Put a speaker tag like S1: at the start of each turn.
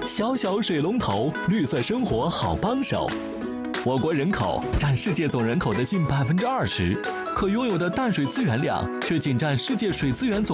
S1: 小小水龙头，绿色生活好帮手。我国人口占世界总人口的近20%，可拥有的淡水资源量却仅占世界水资源总